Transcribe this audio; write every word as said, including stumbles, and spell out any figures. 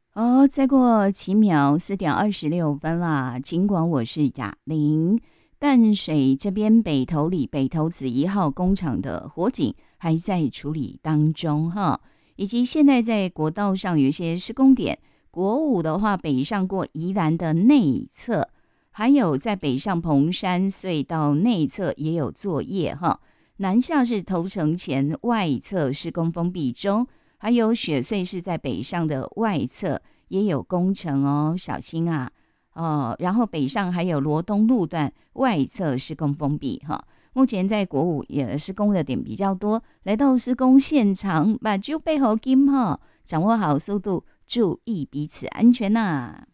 哦，再过几秒，四点二十六分啦。尽管我是哑铃，淡水这边北投里北投子一号工厂的火警还在处理当中哈，以及现在在国道上有一些施工点。国五的话，北上过宜兰的内侧，还有在北上蓬山隧道内侧也有作业哈。南下是头城前外侧施工封闭中。还有雪隧是在北上的外侧也有工程哦，小心啊！哦，然后北上还有罗东路段外侧施工封闭哈。目前在国五也施工的点比较多，来到施工现场，把就背后金哈，掌握好速度，注意彼此安全呐、啊。